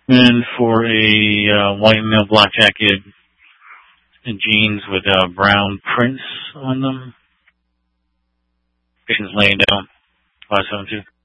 And for a white male black jacket and jeans with brown prints on them. Patient's laying down. 572.